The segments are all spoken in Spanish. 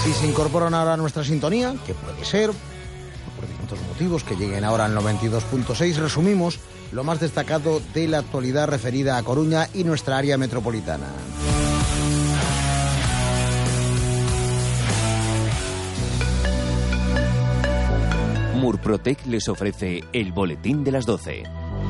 Si se incorporan ahora a nuestra sintonía, que puede ser, por distintos motivos, que lleguen ahora al 92.6, resumimos lo más destacado de la actualidad referida a Coruña y nuestra área metropolitana. Murprotec les ofrece el boletín de las 12.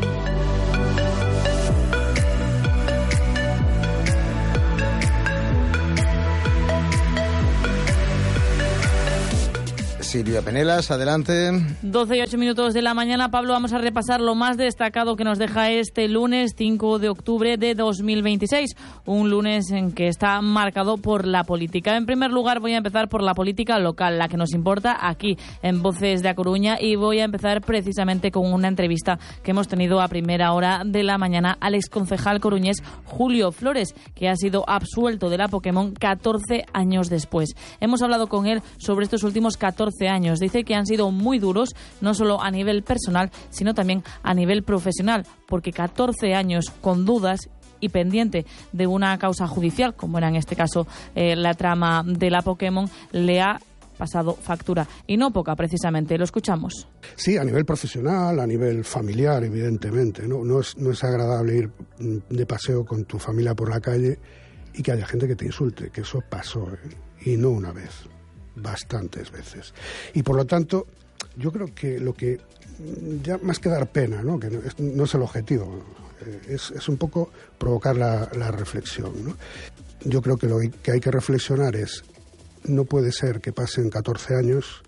Silvia Penelas, adelante. 12 y 8 minutos de la mañana, Pablo, vamos a repasar lo más destacado que nos deja este lunes 5 de octubre de 2026, un lunes en que está marcado por la política. En primer lugar, voy a empezar por la política local, la que nos importa aquí en Voces de A Coruña, y voy a empezar precisamente con una entrevista que hemos tenido a primera hora de la mañana al exconcejal coruñés Julio Flores, que ha sido absuelto de la Pokémon 14 años después. Hemos hablado con él sobre estos últimos 14 años. Dice que han sido muy duros, no solo a nivel personal, sino también a nivel profesional, porque 14 años con dudas y pendiente de una causa judicial, como era en este caso la trama de la Pokémon, le ha pasado factura, y no poca precisamente. Lo escuchamos. Sí, a nivel profesional, a nivel familiar, evidentemente. No es agradable ir de paseo con tu familia por la calle y que haya gente que te insulte, que eso pasó, y no una vez, bastantes veces. Y por lo tanto, yo creo que lo que, ya más que dar pena, ¿no? Que no es el objetivo, es un poco provocar la reflexión, ¿no? Yo creo que lo que hay que reflexionar es, no puede ser que pasen 14 años,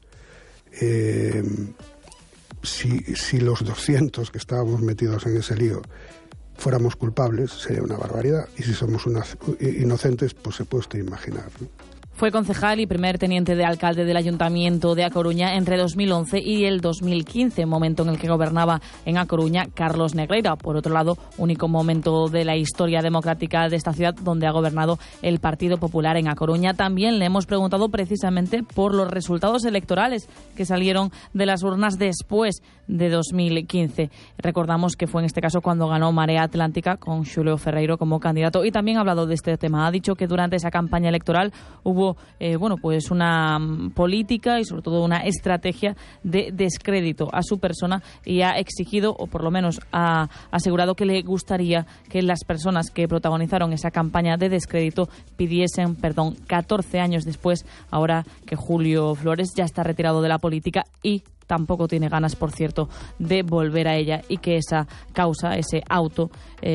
si los 200 que estábamos metidos en ese lío fuéramos culpables, sería una barbaridad, y si somos inocentes, pues se puede usted imaginar, ¿no? Fue concejal y primer teniente de alcalde del Ayuntamiento de A Coruña entre 2011 y el 2015, momento en el que gobernaba en A Coruña Carlos Negreira. Por otro lado, único momento de la historia democrática de esta ciudad donde ha gobernado el Partido Popular en A Coruña. También le hemos preguntado precisamente por los resultados electorales que salieron de las urnas después de 2015. Recordamos que fue en este caso cuando ganó Marea Atlántica con Xulio Ferreiro como candidato, y también ha hablado de este tema. Ha dicho que durante esa campaña electoral hubo pues una política y sobre todo una estrategia de descrédito a su persona, y ha exigido, o por lo menos ha asegurado, que le gustaría que las personas que protagonizaron esa campaña de descrédito pidiesen perdón 14 años después, ahora que Julio Flores ya está retirado de la política y tampoco tiene ganas, por cierto, de volver a ella, y que esa causa, ese auto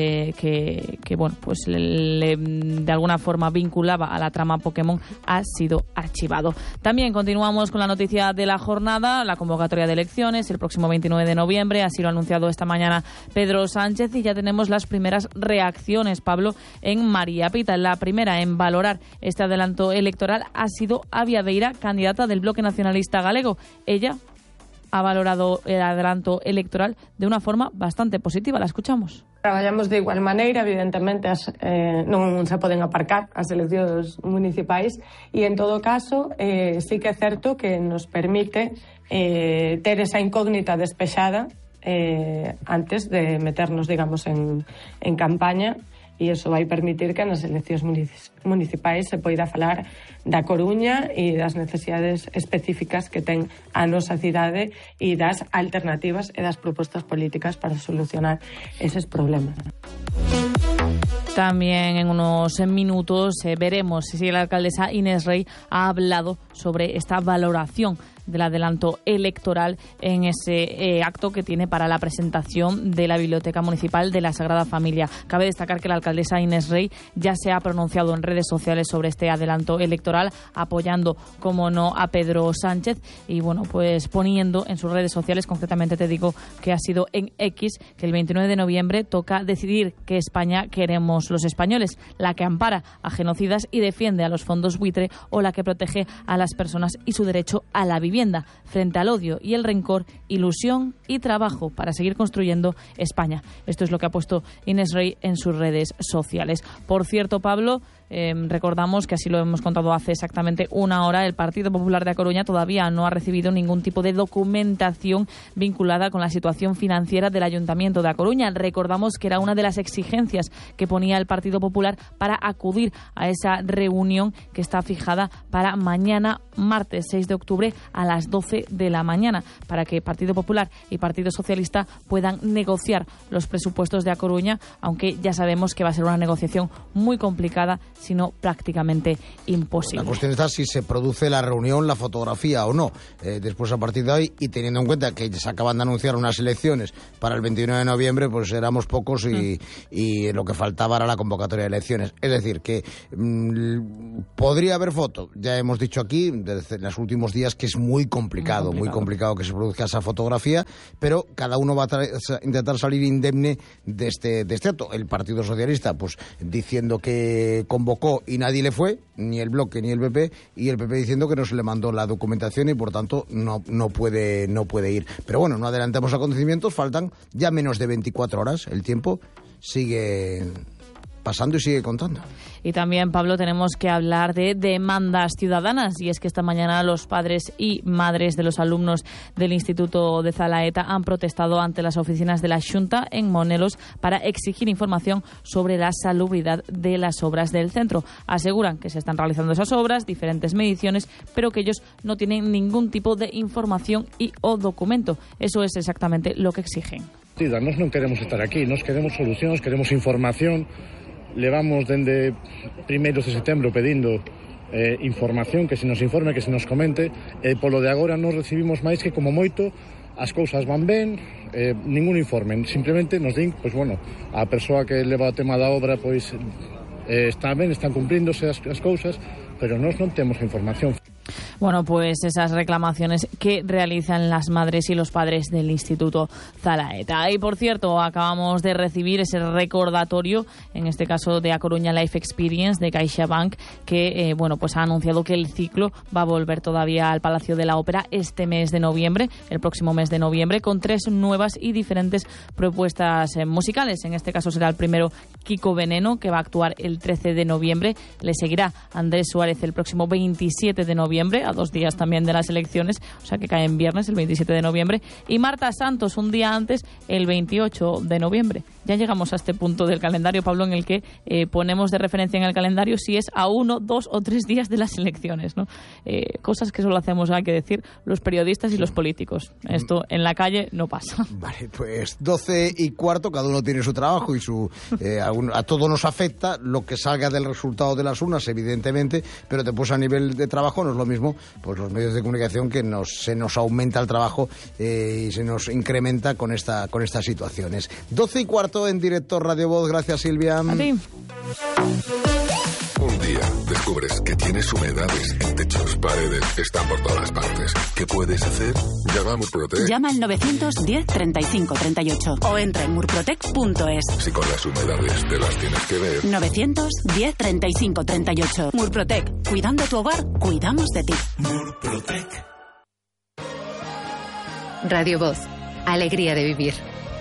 que bueno, pues de alguna forma vinculaba a la trama Pokémon, ha sido archivado. También continuamos con la noticia de la jornada, la convocatoria de elecciones el próximo 29 de noviembre, así lo ha anunciado esta mañana Pedro Sánchez, y ya tenemos las primeras reacciones, Pablo, en María Pita. La primera en valorar este adelanto electoral ha sido Avia Beira, candidata del Bloque Nacionalista Galego. Ella ha valorado el adelanto electoral de una forma bastante positiva. La escuchamos. Traballamos de igual maneira, evidentemente non se poden aparcar as eleccións municipais, e en todo caso sí que é certo que nos permite ter esa incógnita despexada antes de meternos, digamos, en campaña, e iso vai permitir que nas eleccións municipais se poida falar da Coruña e das necesidades específicas que ten a nosa cidade e das alternativas e das propostas políticas para solucionar eses problemas. También en unos minutos veremos si la alcaldesa Inés Rey ha hablado sobre esta valoración del adelanto electoral en ese acto que tiene para la presentación de la Biblioteca Municipal de la Sagrada Familia. Cabe destacar que la alcaldesa Inés Rey ya se ha pronunciado en redes sociales sobre este adelanto electoral, apoyando, como no, a Pedro Sánchez, y bueno, pues poniendo en sus redes sociales, concretamente te digo que ha sido en X, que el 29 de noviembre toca decidir qué España queremos los españoles, la que ampara a genocidas y defiende a los fondos buitre, o la que protege a las personas y su derecho a la vivienda frente al odio y el rencor, ilusión y trabajo para seguir construyendo España. Esto es lo que ha puesto Inés Rey en sus redes sociales. Por cierto, Pablo, Recordamos que así lo hemos contado hace exactamente una hora. El Partido Popular de A Coruña todavía no ha recibido ningún tipo de documentación vinculada con la situación financiera del Ayuntamiento de A Coruña. Recordamos que era una de las exigencias que ponía el Partido Popular para acudir a esa reunión que está fijada para mañana, martes 6 de octubre a las 12 de la mañana, para que Partido Popular y Partido Socialista puedan negociar los presupuestos de A Coruña, aunque ya sabemos que va a ser una negociación muy complicada, si no prácticamente imposible. La cuestión está si se produce la reunión, la fotografía o no. Después, a partir de hoy, y teniendo en cuenta que se acaban de anunciar unas elecciones para el 29 de noviembre, pues éramos pocos y lo que faltaba era la convocatoria de elecciones. Es decir, que podría haber foto. Ya hemos dicho aquí, desde los últimos días, que es muy complicado que se produzca esa fotografía, pero cada uno va a intentar salir indemne de este acto. El Partido Socialista, pues diciendo que convocó y nadie le fue, ni el Bloque ni el PP, y el PP diciendo que no se le mandó la documentación y por tanto no puede ir. Pero bueno, no adelantamos acontecimientos, faltan ya menos de 24 horas, el tiempo sigue pasando y sigue contando. Y también, Pablo, tenemos que hablar de demandas ciudadanas, y es que esta mañana los padres y madres de los alumnos del Instituto de Zalaeta han protestado ante las oficinas de la Xunta en Monelos para exigir información sobre la salubridad de las obras del centro. Aseguran que se están realizando esas obras, diferentes mediciones, pero que ellos no tienen ningún tipo de información y o documento. Eso es exactamente lo que exigen. Nós non queremos estar aquí, nos queremos solucións, queremos información. Levamos dende 1 de setembro pedindo información, que se nos informe, que se nos comente, e polo de agora non recibimos máis que como moito as cousas van ben, ningún informe, simplemente nos din, pois bueno, a persoa que leva o tema da obra pois está ben, están cumpríndose as cousas, pero nós non temos información. Bueno, pues esas reclamaciones que realizan las madres y los padres del Instituto Zalaeta. Y por cierto, acabamos de recibir ese recordatorio, en este caso de A Coruña Life Experience de CaixaBank, que pues ha anunciado que el ciclo va a volver todavía al Palacio de la Ópera este mes de noviembre, el próximo mes de noviembre, con 3 nuevas y diferentes propuestas musicales. En este caso será el primero Kiko Veneno, que va a actuar el 13 de noviembre. Le seguirá Andrés Suárez el próximo 27 de noviembre, a 2 días también de las elecciones, o sea que cae en viernes, el 27 de noviembre, y Marta Santos un día antes, el 28 de noviembre. Ya llegamos a este punto del calendario, Pablo, en el que ponemos de referencia en el calendario si es a 1, 2 o 3 días de las elecciones, ¿no? Cosas que solo hacemos, hay que decir, los periodistas y los políticos. Esto en la calle no pasa. Vale, pues 12:15, cada uno tiene su trabajo y a todos nos afecta lo que salga del resultado de las urnas, evidentemente, pero después a nivel de trabajo no es lo mismo, pues los medios de comunicación, que se nos aumenta el trabajo y se nos incrementa con estas situaciones. 12:15 en directo Radio Voz. Gracias, Silvia. A ti. Un día descubres que tienes humedades en techos, paredes, están por todas partes. ¿Qué puedes hacer? Llama a Murprotec. Llama al 910 35 38 o entra en murprotec.es. Si con las humedades te las tienes que ver. 910 35 38. Murprotec. Cuidando tu hogar, cuidamos de ti. Murprotec. Radio Voz. Alegría de vivir.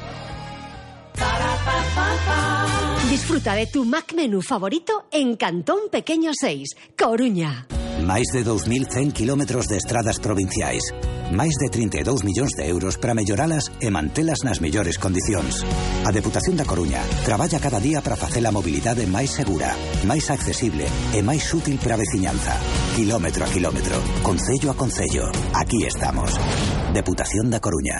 Disfruta de tu Mac Menú favorito en Cantón Pequeño 6, Coruña. Máis de 2.100 kilómetros de estradas provinciais. Máis de 32 millóns de euros para melloralas e mantelas nas mellores condicións. A Deputación da Coruña traballa cada día para facer a mobilidade máis segura, máis accesible e máis útil para a veciñanza. Kilómetro a kilómetro, concello a concello. Aquí estamos. Deputación da Coruña.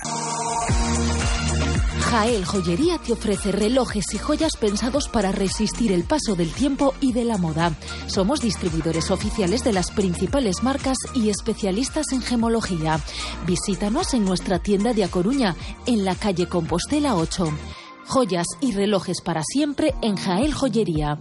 Jael Joyería te ofrece relojes y joyas pensados para resistir el paso del tiempo y de la moda. Somos distribuidores oficiales de las principales marcas y especialistas en gemología. Visítanos en nuestra tienda de A Coruña, en la calle Compostela 8. Joyas y relojes para siempre en Jael Joyería.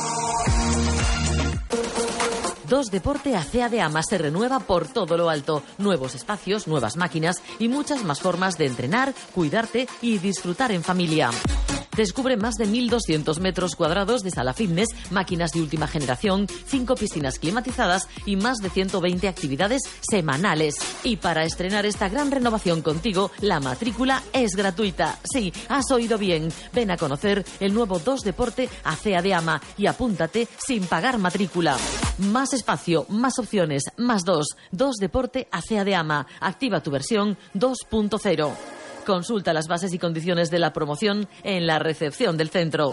2 Deporte Acea de Ama se renueva por todo lo alto. Nuevos espacios, nuevas máquinas y muchas más formas de entrenar, cuidarte y disfrutar en familia. Descubre más de 1.200 metros cuadrados de sala fitness, máquinas de última generación, 5 piscinas climatizadas y más de 120 actividades semanales. Y para estrenar esta gran renovación contigo, la matrícula es gratuita. Sí, has oído bien. Ven a conocer el nuevo 2 Deporte Acea de Ama y apúntate sin pagar matrícula. Más espacio, más opciones, más 2 Deporte Acea de Ama. Activa tu versión 2.0. Consulta las bases y condiciones de la promoción en la recepción del centro.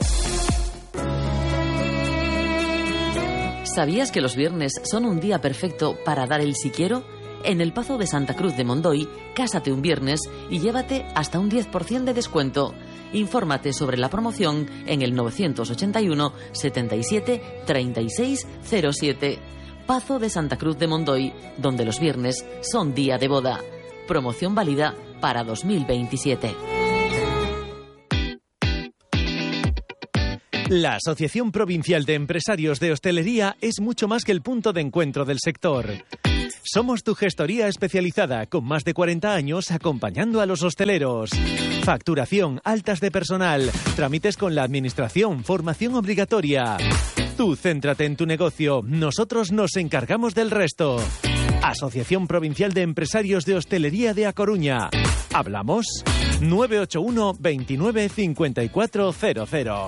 ¿Sabías que los viernes son un día perfecto para dar el si quiero? En el Pazo de Santa Cruz de Mondoy, cásate un viernes y llévate hasta un 10% de descuento. Infórmate sobre la promoción en el 981 77 36 07. Pazo de Santa Cruz de Mondoy, donde los viernes son día de boda. Promoción válida para 2027. La Asociación Provincial de Empresarios de Hostelería es mucho más que el punto de encuentro del sector. Somos tu gestoría especializada con más de 40 años acompañando a los hosteleros. Facturación, altas de personal, trámites con la administración, formación obligatoria. Tú céntrate en tu negocio, nosotros nos encargamos del resto. Asociación Provincial de Empresarios de Hostelería de A Coruña. ¿Hablamos? 981 29 5400.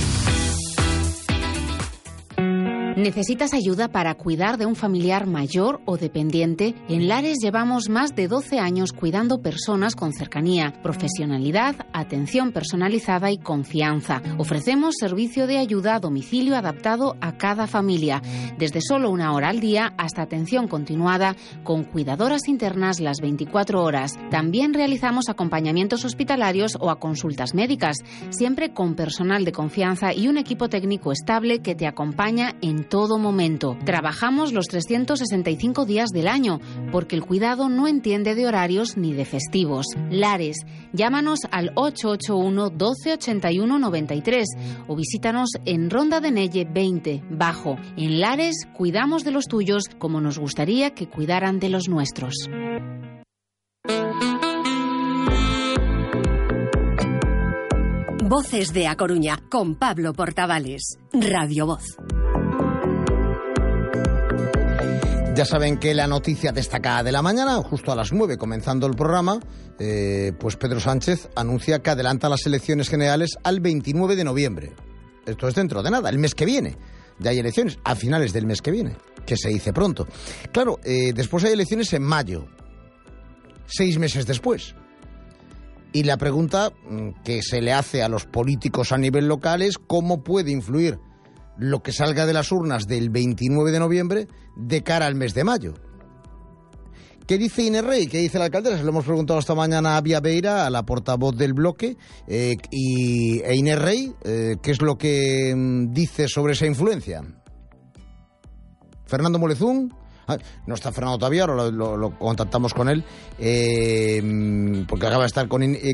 ¿Necesitas ayuda para cuidar de un familiar mayor o dependiente? En Lares llevamos más de 12 años cuidando personas con cercanía, profesionalidad, atención personalizada y confianza. Ofrecemos servicio de ayuda a domicilio adaptado a cada familia, desde solo 1 hora al día hasta atención continuada con cuidadoras internas las 24 horas. También realizamos acompañamientos hospitalarios o a consultas médicas, siempre con personal de confianza y un equipo técnico estable que te acompaña en todo momento. Trabajamos los 365 días del año, porque el cuidado no entiende de horarios ni de festivos. Lares, llámanos al 881 12 81 93 o visítanos en Ronda de Nelle 20, Bajo. En Lares, cuidamos de los tuyos como nos gustaría que cuidaran de los nuestros. Voces de A Coruña, con Pablo Portavales. Radio Voz. Ya saben que la noticia destacada de la mañana, justo a las 9, comenzando el programa, pues Pedro Sánchez anuncia que adelanta las elecciones generales al 29 de noviembre. Esto es dentro de nada, el mes que viene. Ya hay elecciones a finales del mes que viene, que se dice pronto. Claro, después hay elecciones en mayo, 6 meses después. Y la pregunta que se le hace a los políticos a nivel local es cómo puede influir lo que salga de las urnas del 29 de noviembre de cara al mes de mayo. ¿Qué dice Inés Rey? ¿Qué dice la alcaldesa? Se lo hemos preguntado esta mañana a Vía Beira, a la portavoz del bloque, y Inés Rey, ¿qué es lo que dice sobre esa influencia? Fernando Molezún. No está Fernando todavía, ahora lo contactamos con él, porque acaba de estar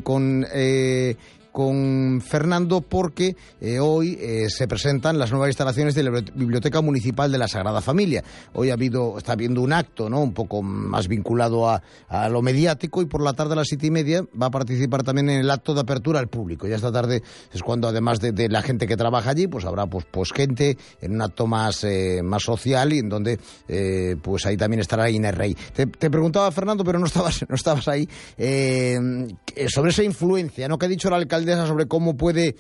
con Fernando, porque hoy se presentan las nuevas instalaciones de la Biblioteca Municipal de la Sagrada Familia. Hoy está habiendo un acto, ¿no?, un poco más vinculado a lo mediático, y por la tarde a las 7:30 va a participar también en el acto de apertura al público. Ya esta tarde es cuando, además de la gente que trabaja allí, pues habrá pues gente en un acto más social, y en donde pues ahí también estará Inés Rey. Te preguntaba, Fernando, pero no estabas ahí, sobre esa influencia, ¿no?, que ha dicho la alcaldesa sobre cómo puede,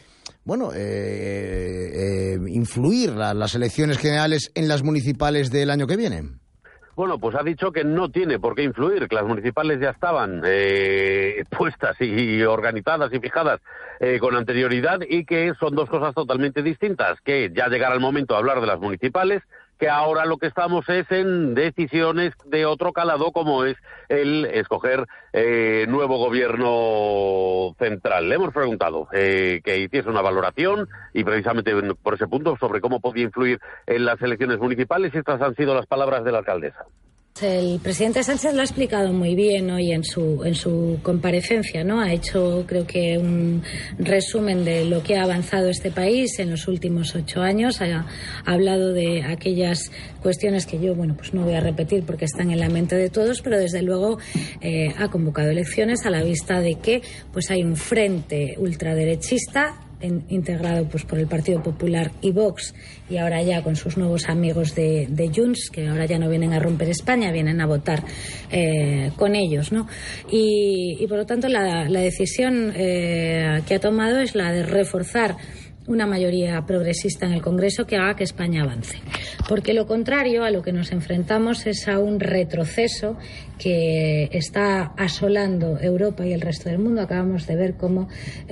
influir las elecciones generales en las municipales del año que viene. Bueno, pues ha dicho que no tiene por qué influir, que las municipales ya estaban puestas y organizadas y fijadas con anterioridad, y que son dos cosas totalmente distintas, que ya llegará el momento de hablar de las municipales, que ahora lo que estamos es en decisiones de otro calado, como es el escoger nuevo gobierno central. Le hemos preguntado que hiciese una valoración, y precisamente por ese punto, sobre cómo podía influir en las elecciones municipales, y estas han sido las palabras de la alcaldesa. El presidente Sánchez lo ha explicado muy bien hoy en su comparecencia, ¿no? Ha hecho, creo que, un resumen de lo que ha avanzado este país en los últimos 8 años. Ha hablado de aquellas cuestiones que yo, pues no voy a repetir porque están en la mente de todos, pero desde luego ha convocado elecciones a la vista de que pues hay un frente ultraderechista integrado pues por el Partido Popular y Vox, y ahora ya con sus nuevos amigos de Junts, que ahora ya no vienen a romper España, vienen a votar con ellos, ¿no? Y por lo tanto la decisión que ha tomado es la de reforzar una mayoría progresista en el Congreso que haga que España avance. Porque lo contrario a lo que nos enfrentamos es a un retroceso que está asolando Europa y el resto del mundo. Acabamos de ver cómo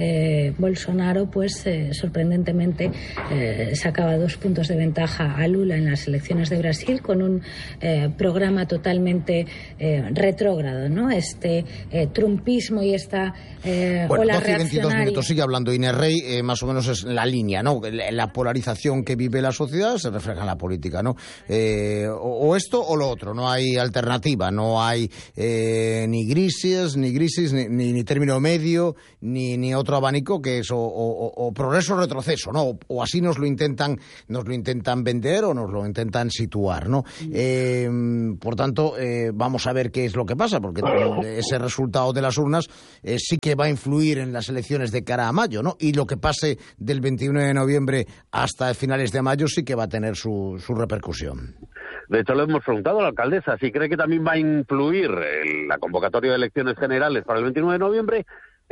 Bolsonaro, pues sorprendentemente, sacaba 2 puntos de ventaja a Lula en las elecciones de Brasil con un programa totalmente retrógrado, ¿no? Este trumpismo y esta ola 12 y 22 reaccionaria. minutos sigue hablando Inés Rey, más o menos es la línea, ¿no? La polarización que vive la sociedad se refleja en la política, ¿no? O esto o lo otro, no hay alternativa, no hay ni grises, ni término medio, ni otro abanico que es o progreso o retroceso, ¿no? O así nos lo intentan vender o nos lo intentan situar, ¿no? Por tanto, vamos a ver qué es lo que pasa, porque ese resultado de las urnas sí que va a influir en las elecciones de cara a mayo, ¿no? Y lo que pase del 21 de noviembre hasta finales de mayo sí que va a tener su repercusión. De hecho, le hemos preguntado a la alcaldesa si cree que también va a influir la convocatoria de elecciones generales para el 29 de noviembre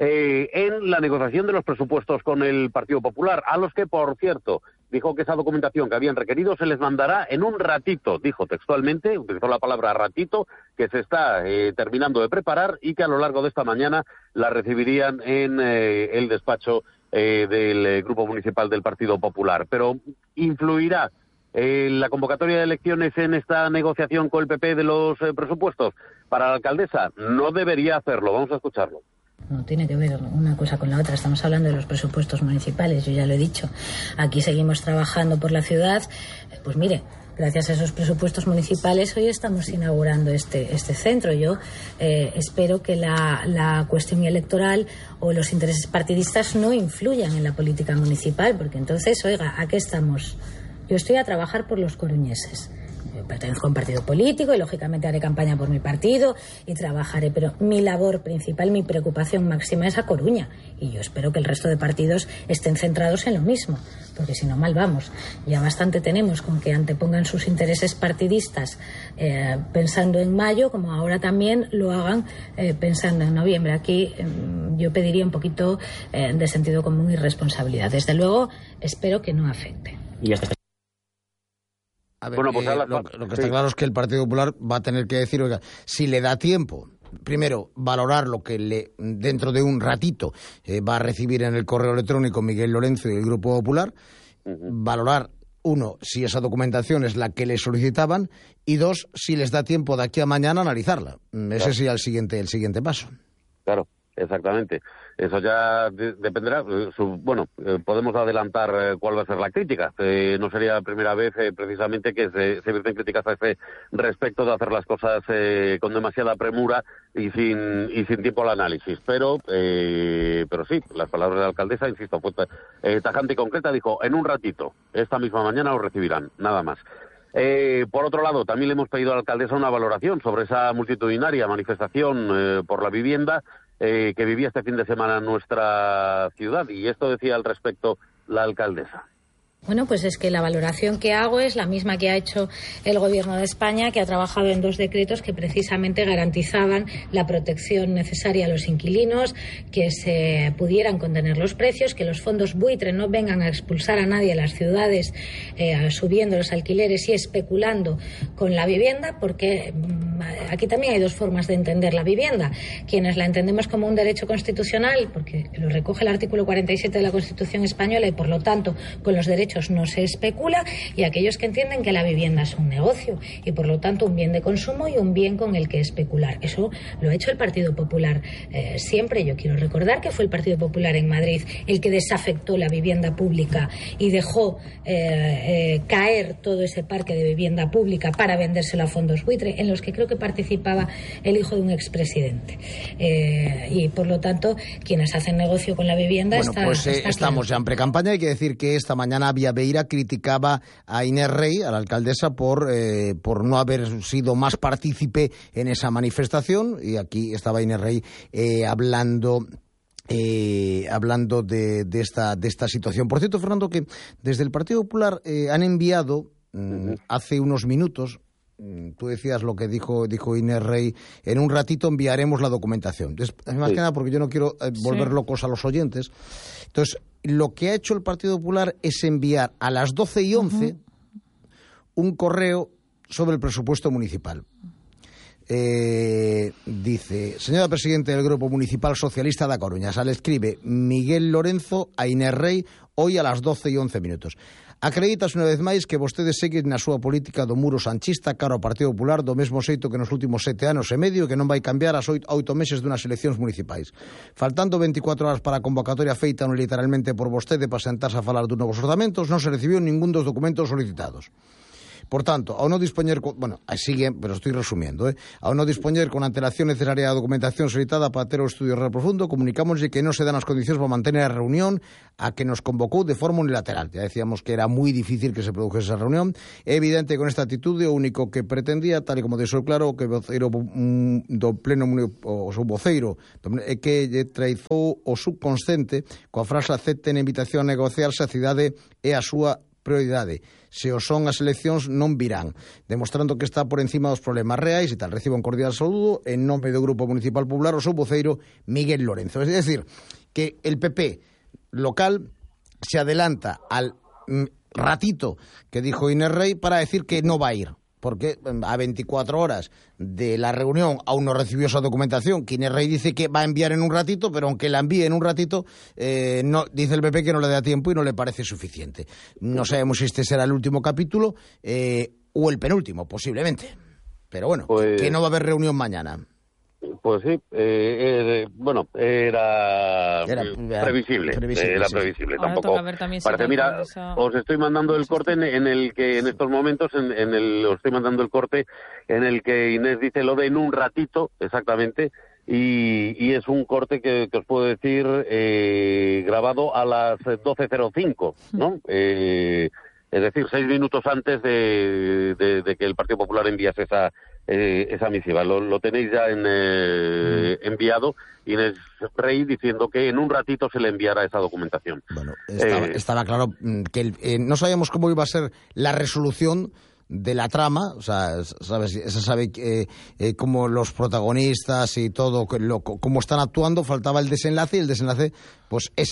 en la negociación de los presupuestos con el Partido Popular, a los que, por cierto, dijo que esa documentación que habían requerido se les mandará en un ratito, dijo textualmente, utilizó la palabra ratito, que se está terminando de preparar y que a lo largo de esta mañana la recibirían en el despacho del Grupo Municipal del Partido Popular. Pero ¿influirá la convocatoria de elecciones en esta negociación con el PP de los presupuestos? Para la alcaldesa, no debería hacerlo. Vamos a escucharlo. No tiene que ver una cosa con la otra. Estamos hablando de los presupuestos municipales, yo ya lo he dicho. Aquí seguimos trabajando por la ciudad. Pues mire, gracias a esos presupuestos municipales hoy estamos inaugurando este centro. Yo espero que la cuestión electoral o los intereses partidistas no influyan en la política municipal, porque entonces, oiga, ¿a qué estamos? Yo estoy a trabajar por los coruñeses. Yo pertenezco a un partido político y lógicamente haré campaña por mi partido y trabajaré, pero mi labor principal, mi preocupación máxima es a Coruña, y yo espero que el resto de partidos estén centrados en lo mismo, porque si no, mal vamos. Ya bastante tenemos con que antepongan sus intereses partidistas pensando en mayo, como ahora también lo hagan pensando en noviembre. Aquí yo pediría un poquito de sentido común y responsabilidad. Desde luego, espero que no afecte. Y hasta a ver, pues lo que está claro es que el Partido Popular va a tener que decir, oiga, si le da tiempo, primero, valorar lo que dentro de un ratito va a recibir en el correo electrónico Miguel Lorenzo y el Grupo Popular, valorar, uno, si esa documentación es la que le solicitaban, y dos, si les da tiempo de aquí a mañana analizarla. Ese sería el siguiente paso. Claro, exactamente. Eso ya dependerá. Podemos adelantar cuál va a ser la crítica. No sería la primera vez precisamente que se vierten críticas a ese respecto de hacer las cosas con demasiada premura y sin tiempo al análisis. Pero sí, las palabras de la alcaldesa, insisto, fue tajante y concreta. Dijo, en un ratito, esta misma mañana lo recibirán, nada más. Por otro lado, también le hemos pedido a la alcaldesa una valoración sobre esa multitudinaria manifestación por la vivienda que vivía este fin de semana en nuestra ciudad, y esto decía al respecto la alcaldesa. Bueno, pues es que la valoración que hago es la misma que ha hecho el Gobierno de España, que ha trabajado en 2 decretos que precisamente garantizaban la protección necesaria a los inquilinos, que se pudieran contener los precios, que los fondos buitre no vengan a expulsar a nadie a las ciudades subiendo los alquileres y especulando con la vivienda, porque aquí también hay 2 formas de entender la vivienda. Quienes la entendemos como un derecho constitucional, porque lo recoge el artículo 47 de la Constitución española y por lo tanto con los derechos no se especula, y aquellos que entienden que la vivienda es un negocio y por lo tanto un bien de consumo y un bien con el que especular. Eso lo ha hecho el Partido Popular siempre. Yo quiero recordar que fue el Partido Popular en Madrid el que desafectó la vivienda pública y dejó caer todo ese parque de vivienda pública para vendérselo a fondos buitre, en los que creo que participaba el hijo de un expresidente. Y por lo tanto, quienes hacen negocio con la vivienda estamos ya en precampaña. Hay que decir que esta mañana Vía Beira criticaba a Inés Rey, a la alcaldesa, por no haber sido más partícipe en esa manifestación, y aquí estaba Inés Rey hablando hablando de esta situación. Por cierto, Fernando, que desde el Partido Popular han enviado hace unos minutos, tú decías lo que dijo Inés Rey, en un ratito enviaremos la documentación. Más que nada porque yo no quiero volver locos a los oyentes. Entonces, lo que ha hecho el Partido Popular es enviar a las 12:11 un correo sobre el presupuesto municipal. Dice: señora presidente del Grupo Municipal Socialista da Coruña, se le escribe Miguel Lorenzo a Inés Rey hoy a las 12:11. Acreditas unha vez máis que vostedes seguen na súa política do muro sanchista cara ao Partido Popular do mesmo xeito que nos últimos 7 anos e medio, que non vai cambiar as 8 meses dunhas eleccións municipais. Faltando 24 horas para a convocatoria feita literalmente por vostede para sentarse a falar dos novos orzamentos, non se recibiu ningún dos documentos solicitados. Por tanto, ao non dispoñer, sigue, pero estoy resumiendo, ao non dispoñer con antelación necesaria a documentación solicitada para ter o estudio real profundo, comunicámoslle que non se dan as condicións para mantener a reunión a que nos convocou de forma unilateral. Ya decíamos que era moi difícil que se produjese esa reunión. É evidente que con esta actitude o único que pretendía, tal e como deixou claro, que o voceiro do pleno, o seu voceiro, é que lle traizou o subconsciente coa frase acepten a invitación a negociarse, a cidade é a súa prioridade. Se o son as eleccións non virán, demostrando que está por encima dos problemas reais e tal. Recibo un cordial saludo en nome do Grupo Municipal Popular o seu voceiro Miguel Lorenzo. Es decir, que el PP local se adelanta al ratito que dijo Inés Rey para decir que no va a ir, porque a 24 horas de la reunión aún no recibió esa documentación, que Inés Rey dice que va a enviar en un ratito, pero aunque la envíe en un ratito, no, dice el PP que no le da tiempo y no le parece suficiente. No sabemos si este será el último capítulo o el penúltimo, posiblemente. Pero bueno, que no va a haber reunión mañana. Pues sí, bueno, era previsible. Era previsible. Tampoco parece, mira, os estoy mandando el corte en el que en estos momentos, os estoy mandando el corte en el que Inés dice lo de en un ratito, exactamente, y es un corte que os puedo decir grabado a las 12:05, ¿no? Es decir, 6 minutos antes de que el Partido Popular enviase esa misiva. Lo tenéis ya enviado, Inés Rey diciendo que en un ratito se le enviará esa documentación. Bueno, estaba claro que no sabíamos cómo iba a ser la resolución de la trama, o sea, se sabe cómo los protagonistas y todo, cómo están actuando, faltaba el desenlace, y el desenlace pues es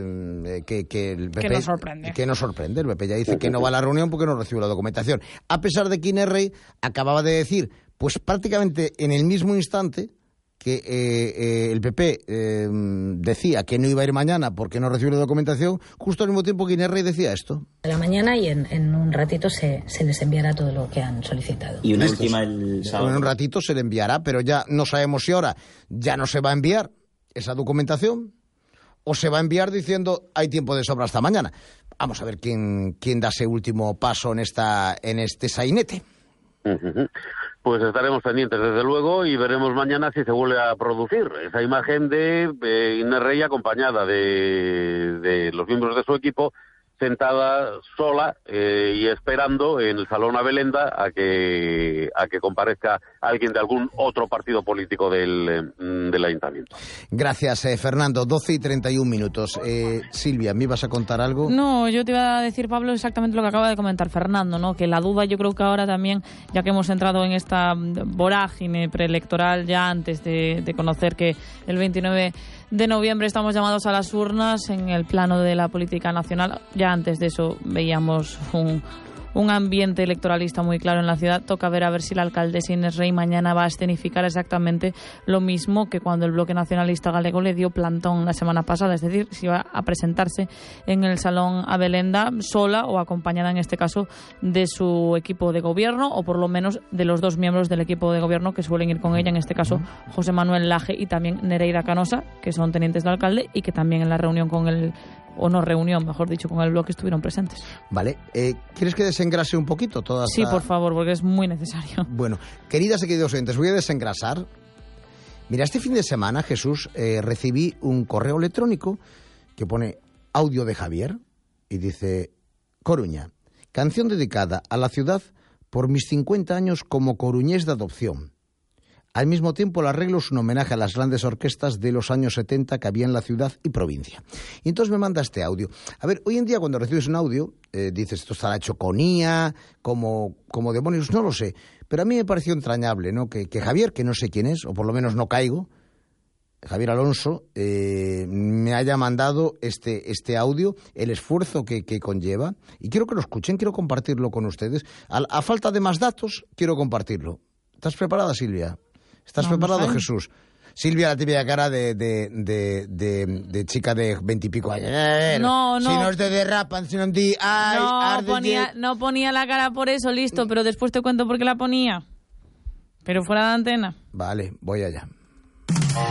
que el PP, que nos sorprende. El PP ya dice que no va a la reunión porque no recibe la documentación, a pesar de que Inés Rey acababa de decir, pues prácticamente en el mismo instante, que el PP decía que no iba a ir mañana porque no recibió la documentación, justo al mismo tiempo que Inés Rey decía esto. De la mañana, y en un ratito se les enviará todo lo que han solicitado. Y una última el sábado. En un ratito se le enviará, pero ya no sabemos si ahora ya no se va a enviar esa documentación o se va a enviar diciendo hay tiempo de sobra hasta mañana. Vamos a ver quién da ese último paso en este sainete. Pues estaremos pendientes, desde luego, y veremos mañana si se vuelve a producir esa imagen de Inés Rey acompañada de los miembros de su equipo, sentada sola y esperando en el Salón Abelenda a que comparezca alguien de algún otro partido político del Ayuntamiento. Gracias, Fernando. 12:31. Silvia, ¿me ibas a contar algo? No, yo te iba a decir, Pablo, exactamente lo que acaba de comentar Fernando, ¿no? Que la duda, yo creo que ahora también, ya que hemos entrado en esta vorágine preelectoral, ya antes de conocer que el 29 de noviembre estamos llamados a las urnas en el plano de la política nacional, ya antes de eso veíamos un ambiente electoralista muy claro en la ciudad. Toca ver a ver si la alcaldesa Inés Rey mañana va a escenificar exactamente lo mismo que cuando el Bloque Nacionalista Galego le dio plantón la semana pasada, es decir, si va a presentarse en el Salón Abelenda sola o acompañada, en este caso, de su equipo de gobierno, o por lo menos de los 2 miembros del equipo de gobierno que suelen ir con ella, en este caso José Manuel Laje y también Nereida Canosa, que son tenientes de alcalde y que también en la reunión con el, o no reunión, mejor dicho, con el Bloque estuvieron presentes. Vale, ¿quieres que desengrase un poquito toda esta... Sí, por favor, porque es muy necesario. Bueno, queridas y queridos oyentes, voy a desengrasar. Mira, este fin de semana, Jesús, recibí un correo electrónico que pone audio de Javier y dice: Coruña, canción dedicada a la ciudad por mis 50 años como coruñés de adopción. Al mismo tiempo, el arreglo es un homenaje a las grandes orquestas de los años 70 que había en la ciudad y provincia. Y entonces me manda este audio. A ver, hoy en día cuando recibes un audio, dices, esto estará hecho con IA, como demonios, no lo sé. Pero a mí me pareció entrañable, ¿no? Que Javier, que no sé quién es, o por lo menos no caigo, Javier Alonso, me haya mandado este audio, el esfuerzo que conlleva, y quiero que lo escuchen, quiero compartirlo con ustedes. A falta de más datos, quiero compartirlo. ¿Estás preparada, Silvia? ¿Estás preparado, Jesús? Silvia, la típica cara de chica de 20 y pico años. No. Si no te derrapan, si no te... No ponía la cara por eso, listo, pero después te cuento por qué la ponía. Pero fuera de antena. Vale, voy allá.